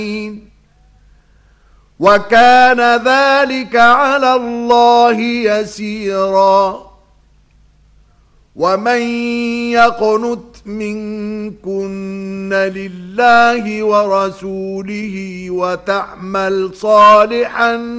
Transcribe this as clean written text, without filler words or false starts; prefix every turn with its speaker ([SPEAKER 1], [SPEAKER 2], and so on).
[SPEAKER 1] وكان ذلك على الله يسيرا ومن يقنت منكن لله ورسوله وتعمل صالحا